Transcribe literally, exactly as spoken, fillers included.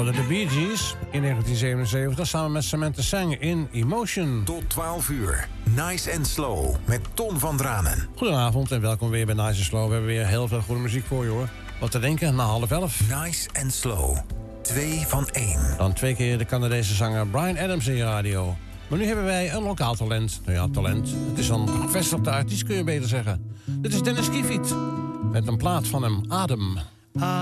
hoorde de Bee Gees in negentien zevenenzeventig samen met Samantha Sang in Emotion. Tot twaalf uur. Nice and Slow met Ton van Dranen. Goedenavond en welkom weer bij Nice and Slow. We hebben weer heel veel goede muziek voor je hoor. Wat te denken na half elf. Nice and Slow. Twee van één. Dan twee keer de Canadese zanger Bryan Adams in je radio. Maar nu hebben wij een lokaal talent. Nou ja, talent. Het is een gevestigde artiest kun je beter zeggen. Dit is Dennis Kiefiet. Met een plaat van hem, Adem.